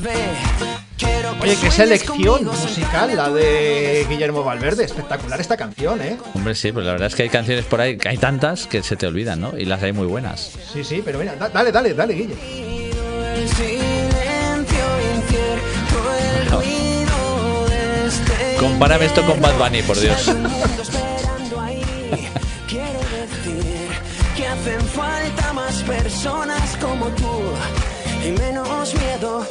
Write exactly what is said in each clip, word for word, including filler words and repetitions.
Oye, qué selección musical la de Guillermo Valverde. Espectacular esta canción, ¿eh? Hombre, sí, pues la verdad es que hay canciones por ahí, que hay tantas que se te olvidan, ¿no? Y las hay muy buenas. Sí, sí, pero mira, da, dale, dale, dale, Guille. No. Compárame esto con Bad Bunny, por Dios. Que hacen falta más personas como tú y menos miedo.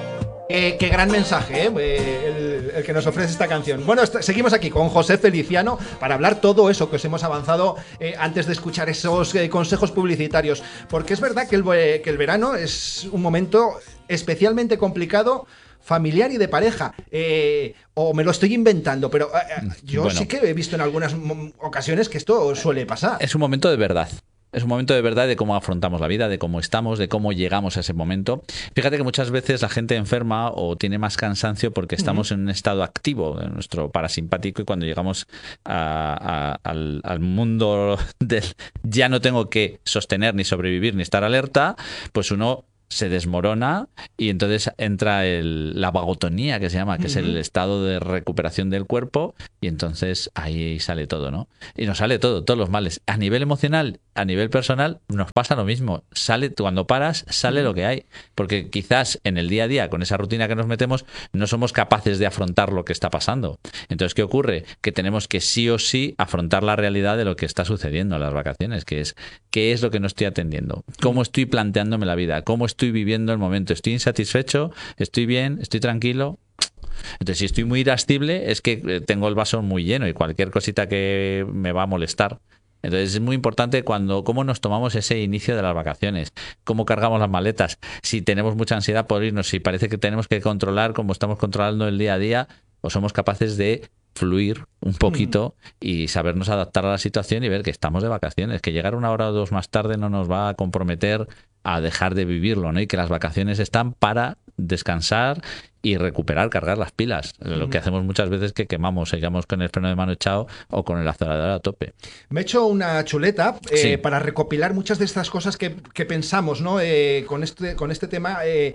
Eh, qué gran mensaje, ¿eh? el, el que nos ofrece esta canción. Bueno, est- seguimos aquí con José Feliciano para hablar todo eso que os hemos avanzado eh, antes de escuchar esos eh, consejos publicitarios. Porque es verdad que el, que el verano es un momento especialmente complicado, familiar y de pareja. Eh, o me lo estoy inventando, pero eh, yo bueno, sí que he visto en algunas ocasiones que esto suele pasar. Es un momento de verdad. Es un momento de verdad de cómo afrontamos la vida, de cómo estamos, de cómo llegamos a ese momento. Fíjate que muchas veces la gente enferma o tiene más cansancio porque estamos uh-huh. en un estado activo de nuestro parasimpático, y cuando llegamos a, a, al, al mundo del ya no tengo que sostener ni sobrevivir ni estar alerta, pues uno se desmorona y entonces entra el, la vagotonía, que se llama, que uh-huh. es el estado de recuperación del cuerpo, y entonces ahí sale todo, ¿no? Y nos sale todo, todos los males. A nivel emocional, a nivel personal, nos pasa lo mismo. Sale, cuando paras, sale uh-huh. lo que hay. Porque quizás en el día a día, con esa rutina que nos metemos, no somos capaces de afrontar lo que está pasando. Entonces, ¿qué ocurre? Que tenemos que sí o sí afrontar la realidad de lo que está sucediendo en las vacaciones, que es qué es lo que no estoy atendiendo, cómo estoy planteándome la vida, cómo estoy estoy viviendo el momento, estoy insatisfecho, estoy bien, estoy tranquilo. Entonces, si estoy muy irascible, es que tengo el vaso muy lleno y cualquier cosita que me va a molestar. Entonces, es muy importante cuando cómo nos tomamos ese inicio de las vacaciones, cómo cargamos las maletas, si tenemos mucha ansiedad por irnos, si parece que tenemos que controlar como estamos controlando el día a día, o somos capaces de fluir un poquito y sabernos adaptar a la situación y ver que estamos de vacaciones, que llegar una hora o dos más tarde no nos va a comprometer a dejar de vivirlo, ¿no? Y que las vacaciones están para descansar y recuperar, cargar las pilas. Mm. Lo que hacemos muchas veces que quemamos, seguimos con el freno de mano echado o con el acelerador a tope. Me he hecho una chuleta eh, sí. para recopilar muchas de estas cosas que, que pensamos, ¿no? Eh, con, este, con este tema eh,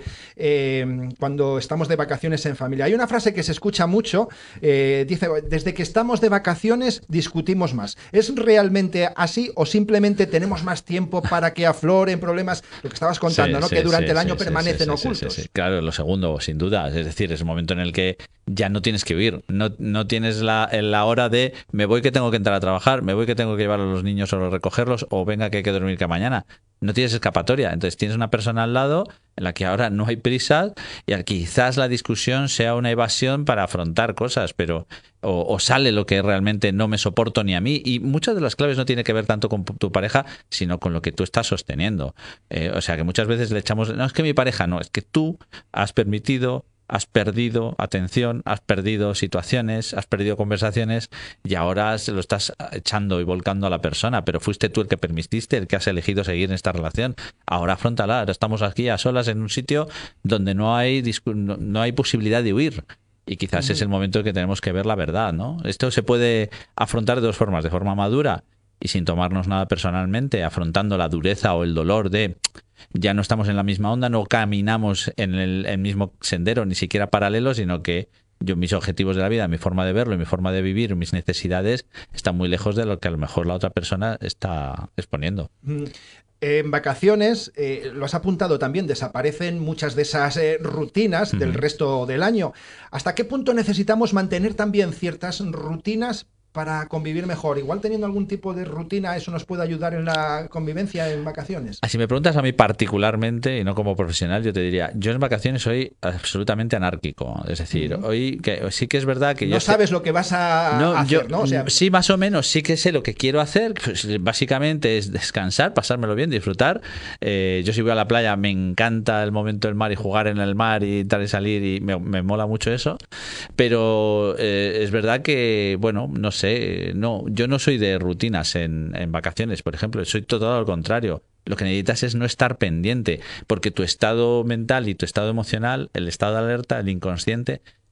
eh, cuando estamos de vacaciones en familia. Hay una frase que se escucha mucho, eh, dice, desde que estamos de vacaciones discutimos más. ¿Es realmente así o simplemente tenemos más tiempo para que afloren problemas? Lo que estabas contando, sí, ¿no? Sí, que durante sí, el año sí, permanecen sí, sí, ocultos. Sí, sí. Claro, lo segundo, sin duda. Es decir, es un momento en el que ya no tienes que huir. No, no tienes la, la hora de me voy que tengo que entrar a trabajar, me voy que tengo que llevar a los niños o recogerlos, o venga que hay que dormir que mañana. No tienes escapatoria. Entonces tienes una persona al lado en la que ahora no hay prisa y quizás la discusión sea una evasión para afrontar cosas, pero o, o sale lo que realmente no me soporto ni a mí. Y muchas de las claves no tiene que ver tanto con tu pareja, sino con lo que tú estás sosteniendo. Eh, o sea, que muchas veces le echamos, no es que mi pareja, no, es que tú has permitido, has perdido atención, has perdido situaciones, has perdido conversaciones y ahora se lo estás echando y volcando a la persona, pero fuiste tú el que permitiste, el que has elegido seguir en esta relación. Ahora afróntala, ahora estamos aquí a solas en un sitio donde no hay, discu- no, no hay posibilidad de huir. Y quizás uh-huh. es el momento en que tenemos que ver la verdad, ¿no? Esto se puede afrontar de dos formas, de forma madura y sin tomarnos nada personalmente, afrontando la dureza o el dolor de ya no estamos en la misma onda, no caminamos en el, el mismo sendero, ni siquiera paralelo, sino que yo mis objetivos de la vida, mi forma de verlo, mi forma de vivir, mis necesidades están muy lejos de lo que a lo mejor la otra persona está exponiendo. Mm. En vacaciones, eh, lo has apuntado también, desaparecen muchas de esas eh, rutinas uh-huh. del resto del año. ¿Hasta qué punto necesitamos mantener también ciertas rutinas para convivir mejor? Igual teniendo algún tipo de rutina, ¿eso nos puede ayudar en la convivencia en vacaciones? Si me preguntas a mí particularmente, y no como profesional, yo te diría, yo en vacaciones soy absolutamente anárquico. Es decir, uh-huh. hoy que sí que es verdad que no yo... No sabes que... lo que vas a no, hacer, yo, ¿no? O sea... Sí, más o menos, sí que sé lo que quiero hacer. Pues, básicamente es descansar, pasármelo bien, disfrutar. Eh, yo si voy a la playa, me encanta el momento del mar y jugar en el mar y entrar y salir, y me, me mola mucho eso. Pero eh, es verdad que, bueno, no sé, no, yo no soy de rutinas en, en vacaciones, por ejemplo, soy todo al contrario. Lo que necesitas es no estar pendiente, porque tu estado mental y tu estado emocional, el estado de alerta, el inconsciente,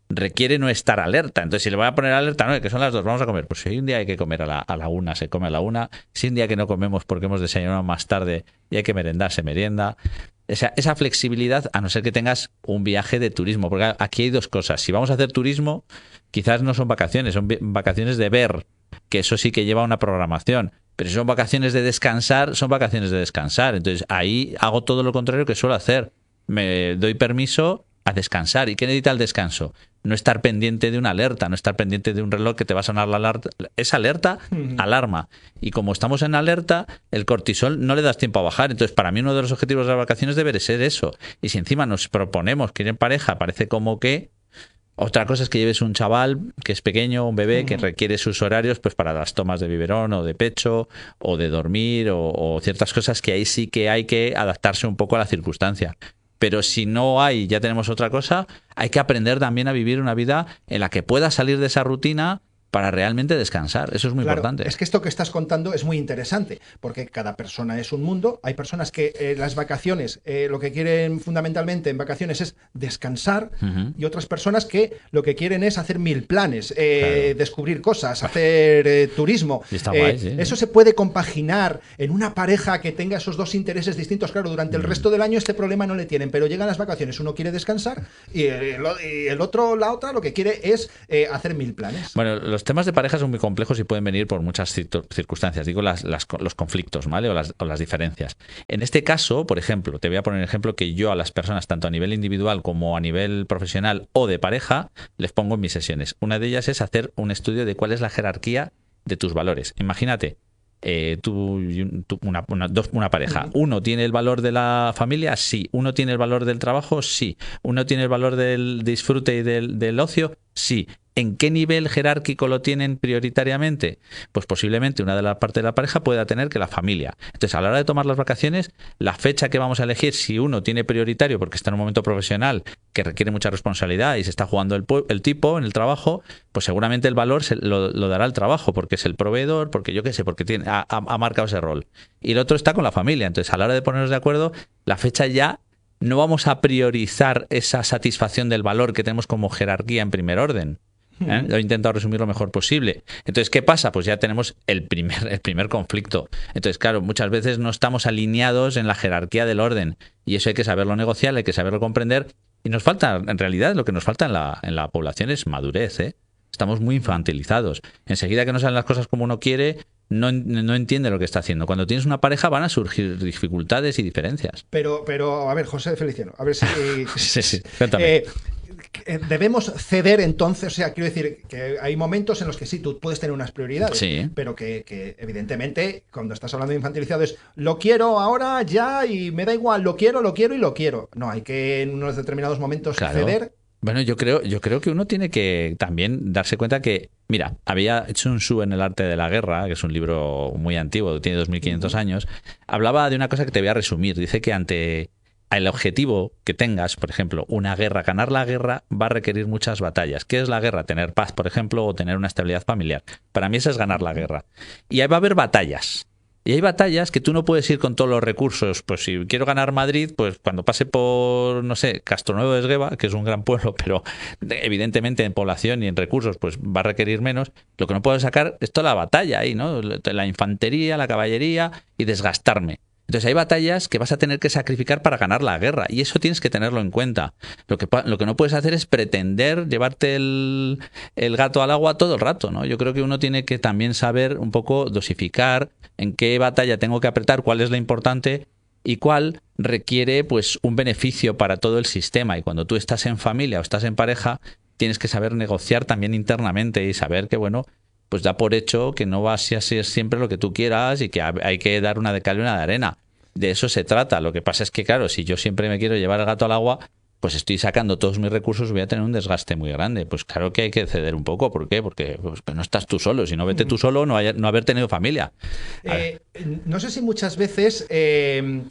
requiere no estar alerta. Entonces, si le voy a poner alerta, no, que son las dos, vamos a comer. Pues si hay un día hay que comer a la, a la una, se come a la una. Si hay un día que no comemos porque hemos desayunado más tarde y hay que merendar, se merienda. O sea, esa flexibilidad, a no ser que tengas un viaje de turismo. Porque aquí hay dos cosas. Si vamos a hacer turismo, quizás no son vacaciones, son vacaciones de ver, que eso sí que lleva una programación. Pero si son vacaciones de descansar, son vacaciones de descansar. Entonces, ahí hago todo lo contrario que suelo hacer. Me doy permiso a descansar. ¿Y qué necesita el descanso? No estar pendiente de una alerta, no estar pendiente de un reloj que te va a sonar la alerta. Es alerta, uh-huh. alarma. Y como estamos en alerta, el cortisol no le das tiempo a bajar. Entonces, para mí uno de los objetivos de las vacaciones debe ser eso. Y si encima nos proponemos que ir en pareja, parece como que... Otra cosa es que lleves un chaval que es pequeño, un bebé, uh-huh. que requiere sus horarios pues para las tomas de biberón o de pecho o de dormir o, o ciertas cosas que ahí sí que hay que adaptarse un poco a la circunstancia. Pero si no hay, ya tenemos otra cosa, hay que aprender también a vivir una vida en la que pueda salir de esa rutina para realmente descansar. Eso es muy claro, importante. Es que esto que estás contando es muy interesante, porque cada persona es un mundo. Hay personas que eh, las vacaciones, eh, lo que quieren fundamentalmente en vacaciones es descansar, uh-huh. y otras personas que lo que quieren es hacer mil planes, eh, claro. descubrir cosas, hacer eh, turismo. Está eh, guay, sí. Eso se puede compaginar en una pareja que tenga esos dos intereses distintos. Claro, durante el uh-huh. resto del año este problema no le tienen, pero llegan las vacaciones, uno quiere descansar y el, y el otro, la otra, lo que quiere es eh, hacer mil planes. Bueno, los Los temas de pareja son muy complejos y pueden venir por muchas circunstancias, digo las, las, los conflictos, ¿vale? O las, o las diferencias. En este caso, por ejemplo, te voy a poner un ejemplo que yo a las personas, tanto a nivel individual como a nivel profesional o de pareja, les pongo en mis sesiones. Una de ellas es hacer un estudio de cuál es la jerarquía de tus valores. Imagínate, eh, tú, tú una, una, dos, una pareja. Uno tiene el valor de la familia, sí. Uno tiene el valor del trabajo, sí. Uno tiene el valor del disfrute y del, del ocio, sí. ¿En qué nivel jerárquico lo tienen prioritariamente? Pues posiblemente una de las partes de la pareja pueda tener que la familia. Entonces, a la hora de tomar las vacaciones, la fecha que vamos a elegir, si uno tiene prioritario porque está en un momento profesional que requiere mucha responsabilidad y se está jugando el, el tipo en el trabajo, pues seguramente el valor se lo, lo dará el trabajo porque es el proveedor, porque yo qué sé, porque tiene, ha, ha marcado ese rol. Y el otro está con la familia. Entonces, a la hora de ponernos de acuerdo, la fecha ya no vamos a priorizar esa satisfacción del valor que tenemos como jerarquía en primer orden. ¿Eh? Lo he intentado resumir lo mejor posible. Entonces, ¿qué pasa? Pues ya tenemos el primer, el primer conflicto. Entonces, claro, muchas veces no estamos alineados en la jerarquía del orden y eso hay que saberlo negociar, hay que saberlo comprender y nos falta, en realidad, lo que nos falta en la, en la población es madurez, ¿eh? Estamos muy infantilizados. Enseguida que no salen las cosas como uno quiere, no, no entiende lo que está haciendo. Cuando tienes una pareja van a surgir dificultades y diferencias. Pero, pero a ver, José Feliciano, a ver si... sí, sí, cuéntame. Eh, debemos ceder entonces, o sea, quiero decir que hay momentos en los que sí, tú puedes tener unas prioridades, sí. pero que, que evidentemente cuando estás hablando de infantilizado es lo quiero ahora, ya, y me da igual, lo quiero, lo quiero y lo quiero. No, hay que en unos determinados momentos claro. ceder. Bueno, yo creo, yo creo que uno tiene que también darse cuenta que, mira, había Sun Tzu en El arte de la guerra, que es un libro muy antiguo, tiene dos mil quinientos uh-huh. años, hablaba de una cosa que te voy a resumir. Dice que ante el objetivo que tengas, por ejemplo, una guerra, ganar la guerra va a requerir muchas batallas. ¿Qué es la guerra? Tener paz, por ejemplo, o tener una estabilidad familiar. Para mí eso es ganar la guerra. Y ahí va a haber batallas. Y hay batallas que tú no puedes ir con todos los recursos. Pues si quiero ganar Madrid, pues cuando pase por, no sé, Castronuevo de Esgueva, que es un gran pueblo, pero evidentemente en población y en recursos pues va a requerir menos, lo que no puedo sacar es toda la batalla ahí, ¿no? La infantería, la caballería y desgastarme. Entonces hay batallas que vas a tener que sacrificar para ganar la guerra y eso tienes que tenerlo en cuenta. Lo que, lo que no puedes hacer es pretender llevarte el, el gato al agua todo el rato, ¿no? Yo creo que uno tiene que también saber un poco dosificar en qué batalla tengo que apretar, cuál es la importante y cuál requiere pues un beneficio para todo el sistema. Y cuando tú estás en familia o estás en pareja, tienes que saber negociar también internamente y saber que, bueno, pues da por hecho que no va a ser siempre lo que tú quieras y que hay que dar una de cal y una de arena. De eso se trata. Lo que pasa es que, claro, si yo siempre me quiero llevar el gato al agua, pues estoy sacando todos mis recursos y voy a tener un desgaste muy grande. Pues claro que hay que ceder un poco. ¿Por qué? Porque pues, no estás tú solo. Si no vete tú solo, no, haya, no haber tenido familia. Eh, no sé si muchas veces... Eh...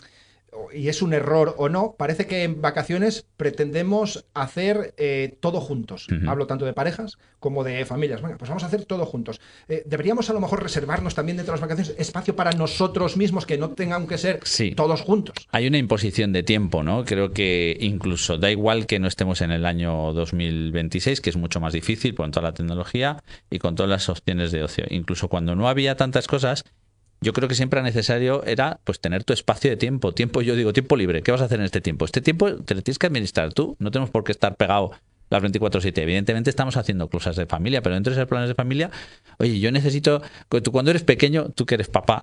y es un error o no, parece que en vacaciones pretendemos hacer eh, todo juntos. Uh-huh. Hablo tanto de parejas como de familias. Venga, pues vamos a hacer todo juntos. Eh, deberíamos a lo mejor reservarnos también dentro de las vacaciones espacio para nosotros mismos, que no tengan que ser sí. todos juntos. Hay una imposición de tiempo, ¿no? Creo que incluso da igual que no estemos en el año dos mil veintiséis, que es mucho más difícil con toda la tecnología y con todas las opciones de ocio. Incluso cuando no había tantas cosas, yo creo que siempre era necesario era pues tener tu espacio de tiempo. Tiempo, yo digo, tiempo libre. ¿Qué vas a hacer en este tiempo? Este tiempo te lo tienes que administrar tú. No tenemos por qué estar pegado las veinticuatro siete. Evidentemente estamos haciendo cosas de familia, pero dentro de esos planes de familia, oye, yo necesito... Tú cuando eres pequeño, tú que eres papá,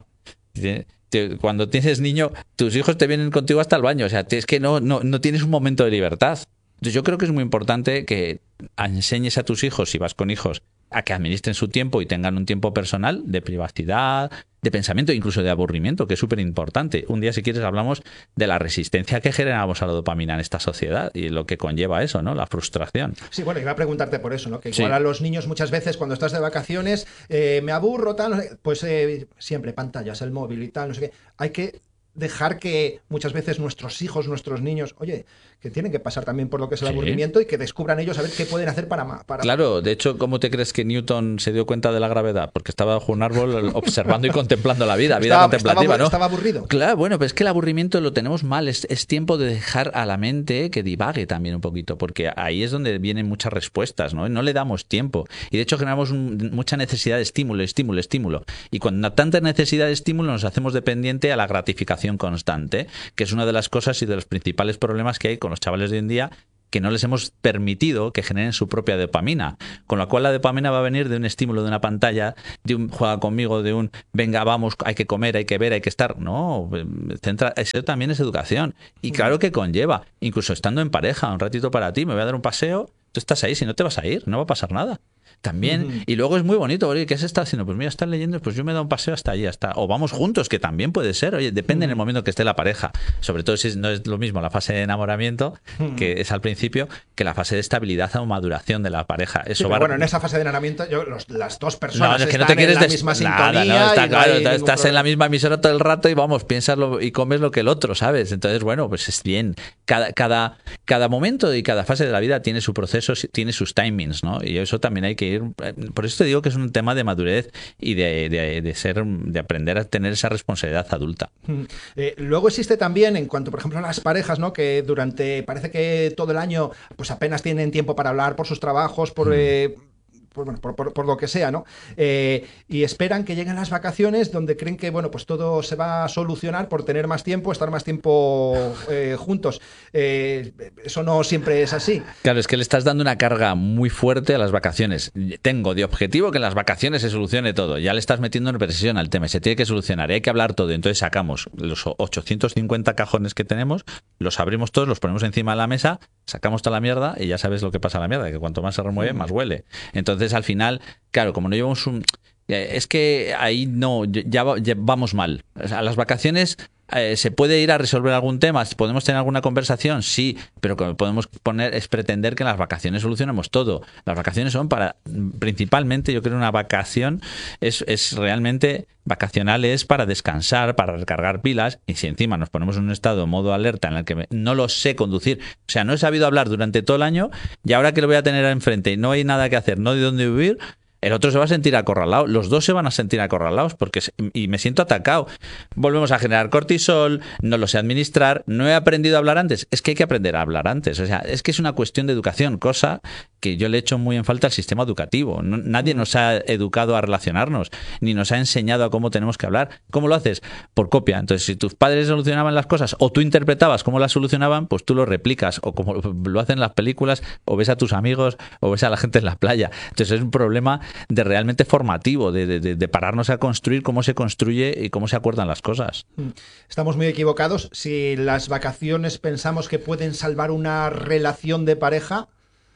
cuando tienes niño, tus hijos te vienen contigo hasta el baño. O sea, es que no, no, no tienes un momento de libertad. Entonces yo creo que es muy importante que enseñes a tus hijos, si vas con hijos, a que administren su tiempo y tengan un tiempo personal de privacidad, de pensamiento, incluso de aburrimiento, que es súper importante. Un día, si quieres, hablamos de la resistencia que generamos a la dopamina en esta sociedad y lo que conlleva eso, ¿no? La frustración. Sí, bueno, iba a preguntarte por eso, ¿no? Que igual sí. a los niños muchas veces cuando estás de vacaciones, eh, me aburro, tal, no sé, pues eh, siempre pantallas, el móvil y tal, no sé qué. Hay que dejar que muchas veces nuestros hijos, nuestros niños, oye, que tienen que pasar también por lo que es el sí. aburrimiento y que descubran ellos a ver qué pueden hacer para... para... Claro, de hecho, ¿cómo te crees que Newton se dio cuenta de la gravedad? Porque estaba bajo un árbol observando y contemplando la vida, vida estaba, contemplativa, estaba, ¿no? Estaba aburrido. Claro, bueno, pero es que el aburrimiento lo tenemos mal, es, es tiempo de dejar a la mente que divague también un poquito, porque ahí es donde vienen muchas respuestas, ¿no? No le damos tiempo. Y de hecho generamos un, mucha necesidad de estímulo, estímulo, estímulo. Y cuando tanta necesidad de estímulo nos hacemos dependiente a la gratificación constante, que es una de las cosas y de los principales problemas que hay con los chavales de hoy en día, que no les hemos permitido que generen su propia dopamina, con la cual la dopamina va a venir de un estímulo, de una pantalla, de un juega conmigo, de un venga, vamos, hay que comer, hay que ver, hay que estar. No, centra, eso también es educación. Y claro que conlleva, incluso estando en pareja, un ratito para ti, me voy a dar un paseo, tú estás ahí, si no te vas a ir, no va a pasar nada. También, uh-huh. y luego es muy bonito, oye, ¿qué se está haciendo? Pues mira, estás leyendo, pues yo me he dado un paseo hasta allí, hasta, o vamos juntos, que también puede ser, oye, depende uh-huh. en el momento que esté la pareja, sobre todo si no es lo mismo la fase de enamoramiento, uh-huh. que es al principio, que la fase de estabilidad o maduración de la pareja. Eso sí, va bueno, en esa fase de enamoramiento, yo, los, las dos personas no, es que están no te quieres en la des... misma Nada, sintonía. No, está y claro, no estás problema. En la misma emisora todo el rato y vamos, piensas lo, y comes lo que el otro, ¿sabes? Entonces, bueno, pues es bien. Cada, cada, cada momento y cada fase de la vida tiene su proceso, tiene sus timings, ¿no? Y eso también hay que ir... Por eso te digo que es un tema de madurez y de, de, de ser de aprender a tener esa responsabilidad adulta. Eh, luego existe también, en cuanto, por ejemplo, a las parejas, ¿no? Que durante, parece que todo el año, pues apenas tienen tiempo para hablar por sus trabajos, por... Mm. Eh, Por, bueno, por, por, por lo que sea, ¿no? Eh, y esperan que lleguen las vacaciones donde creen que, bueno, pues todo se va a solucionar por tener más tiempo, estar más tiempo eh, juntos. Eh, eso no siempre es así. Claro, es que le estás dando una carga muy fuerte a las vacaciones. Tengo de objetivo que en las vacaciones se solucione todo. Ya le estás metiendo en presión al tema. Se tiene que solucionar, hay que hablar todo. Entonces sacamos los ochocientos cincuenta cajones que tenemos, los abrimos todos, los ponemos encima de la mesa, sacamos toda la mierda y ya sabes lo que pasa a la mierda, que cuanto más se remueve, más huele. Entonces, al final, claro, como no llevamos un... Es que ahí no, ya, ya vamos mal. O sea, las vacaciones... Eh, ¿Se puede ir a resolver algún tema? ¿Podemos tener alguna conversación? Sí, pero lo que podemos poner es pretender que en las vacaciones solucionemos todo. Las vacaciones son para, principalmente, yo creo que una vacación es, es realmente, vacacional es para descansar, para recargar pilas, y si encima nos ponemos en un estado de modo alerta en el que no lo sé conducir, o sea, no he sabido hablar durante todo el año y ahora que lo voy a tener enfrente y no hay nada que hacer, no hay dónde vivir, el otro se va a sentir acorralado, los dos se van a sentir acorralados porque y me siento atacado. Volvemos a generar cortisol, no lo sé administrar, no he aprendido a hablar antes. Es que hay que aprender a hablar antes. O sea, es que es una cuestión de educación, cosa que yo le echo muy en falta al sistema educativo. No, nadie nos ha educado a relacionarnos, ni nos ha enseñado a cómo tenemos que hablar. ¿Cómo lo haces? Por copia. Entonces, si tus padres solucionaban las cosas o tú interpretabas cómo las solucionaban, pues tú lo replicas, o como lo hacen las películas, o ves a tus amigos, o ves a la gente en la playa. Entonces es un problema de realmente formativo, de, de, de pararnos a construir cómo se construye y cómo se acuerdan las cosas. Estamos muy equivocados si las vacaciones pensamos que pueden salvar una relación de pareja.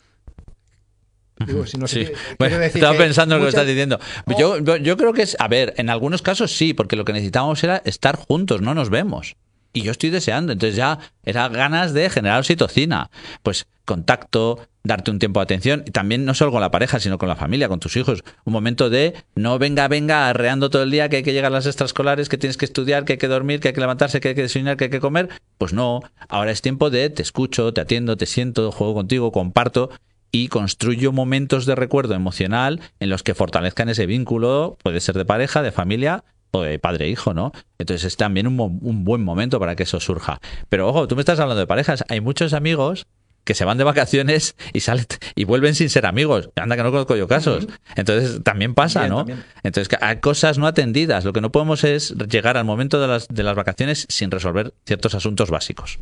Digo, si no sé, sí. Bueno, decir estaba pensando en muchas... lo que estás diciendo. Oh. Yo, yo creo que es, a ver, en algunos casos sí, porque lo que necesitábamos era estar juntos, no nos vemos. Y yo estoy deseando, entonces ya era ganas de generar oxitocina. Pues contacto, darte un tiempo de atención, y también no solo con la pareja, sino con la familia, con tus hijos. Un momento de no venga, venga, arreando todo el día, que hay que llegar a las extraescolares, que tienes que estudiar, que hay que dormir, que hay que levantarse, que hay que desayunar, que hay que comer. Pues no, ahora es tiempo de te escucho, te atiendo, te siento, juego contigo, comparto y construyo momentos de recuerdo emocional en los que fortalezcan ese vínculo, puede ser de pareja, de familia o de padre e hijo, ¿no? Entonces es también un, un buen momento para que eso surja. Pero ojo, tú me estás hablando de parejas, hay muchos amigos que se van de vacaciones y salen y vuelven sin ser amigos. Anda, que no conozco yo casos. Entonces también pasa, Bien, ¿no? También. Entonces hay cosas no atendidas. Lo que no podemos es llegar al momento de las, de las vacaciones sin resolver ciertos asuntos básicos.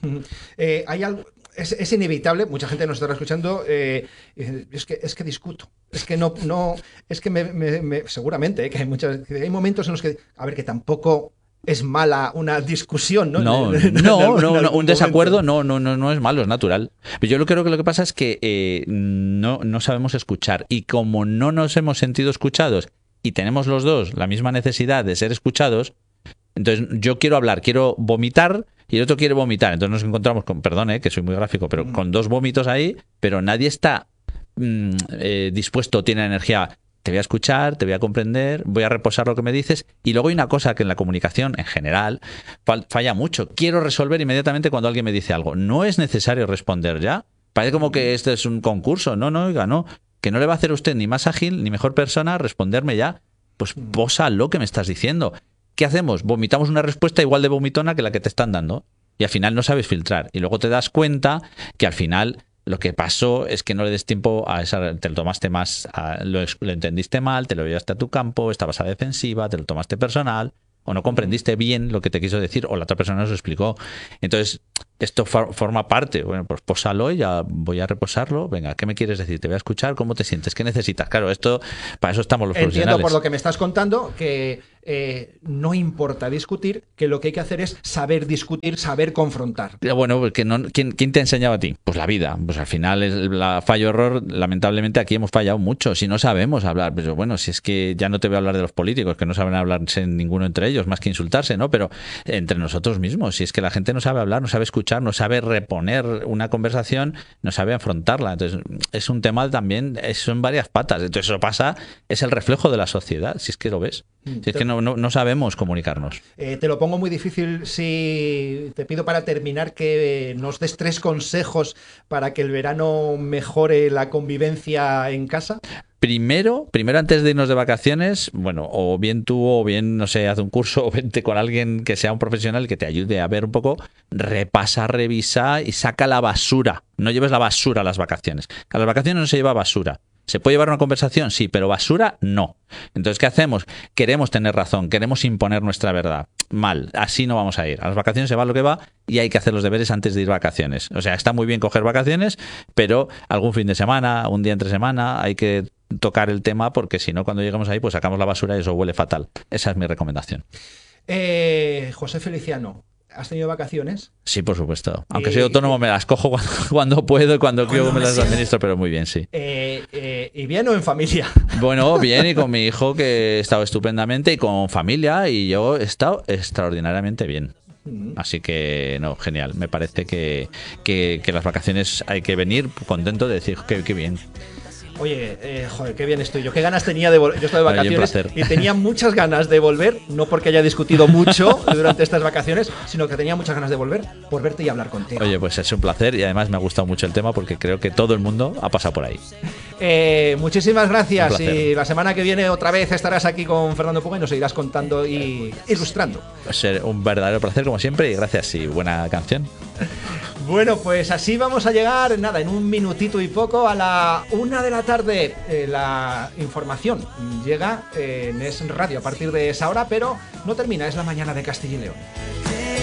Eh, hay algo... Es, es inevitable, mucha gente nos estará escuchando, eh, es, que, es que discuto, es que no, no es que me, me, me seguramente, eh, que hay muchas, que hay momentos en los que, a ver, que tampoco es mala una discusión, ¿no? No, en, en, en no, algún, no, en no un desacuerdo no, no, no, no es malo, es natural. Pero yo creo que lo que pasa es que eh, no, no sabemos escuchar, y como no nos hemos sentido escuchados y tenemos los dos la misma necesidad de ser escuchados, entonces yo quiero hablar, quiero vomitar y el otro quiere vomitar. Entonces nos encontramos con, perdón, eh, que soy muy gráfico, pero con dos vómitos ahí, pero nadie está mmm, eh, dispuesto, tiene energía. Te voy a escuchar, te voy a comprender, voy a reposar lo que me dices. Y luego hay una cosa que en la comunicación en general falla mucho. Quiero resolver inmediatamente cuando alguien me dice algo. No es necesario responder ya. Parece como que este es un concurso. No, no, oiga, no. Que no le va a hacer a usted ni más ágil ni mejor persona responderme ya. Pues posa lo que me estás diciendo. ¿Qué hacemos? Vomitamos una respuesta igual de vomitona que la que te están dando. Y al final no sabes filtrar. Y luego te das cuenta que al final lo que pasó es que no le des tiempo a esa, te lo tomaste más, a, lo, lo entendiste mal, te lo llevaste a tu campo, estabas a defensiva, te lo tomaste personal, o no comprendiste bien lo que te quiso decir, o la otra persona nos lo explicó. Entonces, esto for, forma parte. Bueno, pues pósalo y ya voy a reposarlo. Venga, ¿qué me quieres decir? Te voy a escuchar, ¿cómo te sientes? ¿Qué necesitas? Claro, esto, para eso estamos los Entiendo profesionales. Por lo que me estás contando que eh, no importa discutir, que lo que hay que hacer es saber discutir, saber confrontar. Bueno, porque no, ¿quién, ¿quién te enseñaba a ti? Pues la vida. Pues al final, es la fallo-error, lamentablemente aquí hemos fallado mucho. Si no sabemos hablar, pero bueno, si es que ya no te voy a hablar de los políticos, que no saben hablarse ninguno entre ellos, más que insultarse, ¿no? Pero entre nosotros mismos, si es que la gente no sabe hablar, no sabe escuchar, no sabe reponer una conversación, no sabe afrontarla. Entonces, es un tema también, son varias patas. Entonces, eso pasa, es el reflejo de la sociedad, si es que lo ves. Si es que no, no, no sabemos comunicarnos. Eh, te lo pongo muy difícil si te pido para terminar que nos des tres consejos para que el verano mejore la convivencia en casa. Primero, primero antes de irnos de vacaciones, bueno, o bien tú o bien, no sé, haz un curso o vente con alguien que sea un profesional que te ayude a ver un poco, repasa, revisa y saca la basura. No lleves la basura a las vacaciones. A las vacaciones no se lleva basura. ¿Se puede llevar una conversación? Sí, pero basura no. Entonces, ¿qué hacemos? Queremos tener razón, queremos imponer nuestra verdad. Mal, así no vamos a ir. A las vacaciones se va lo que va y hay que hacer los deberes antes de ir vacaciones. O sea, está muy bien coger vacaciones, pero algún fin de semana, un día entre semana, hay que tocar el tema porque si no, cuando lleguemos ahí, pues sacamos la basura y eso huele fatal. Esa es mi recomendación. Eh, José Feliciano, ¿has tenido vacaciones? Sí, por supuesto. Aunque eh, soy autónomo, me las cojo cuando, cuando puedo y cuando quiero me las administro, pero muy bien, sí. Eh, eh, ¿Y bien o en familia? Bueno, bien, y con mi hijo, que he estado estupendamente, y con familia, y yo he estado extraordinariamente bien. Así que, no, genial. Me parece que, que, que las vacaciones hay que venir contento de decir que, que bien. Oye, eh, joder, qué bien estoy yo. Qué ganas tenía de volver. Yo estoy de vacaciones y tenía muchas ganas de volver, no porque haya discutido mucho durante estas vacaciones, sino que tenía muchas ganas de volver por verte y hablar contigo. Oye, pues es un placer y además me ha gustado mucho el tema porque creo que todo el mundo ha pasado por ahí. Eh, muchísimas gracias y la semana que viene otra vez estarás aquí con Fernando Puga y nos seguirás contando y ilustrando. Va a ser un verdadero placer como siempre y gracias y buena canción. Bueno, pues así vamos a llegar, nada, en un minutito y poco a la una de la tarde. Eh, la información llega eh, en Es Radio a partir de esa hora, pero no termina, es la mañana de Castilla y León.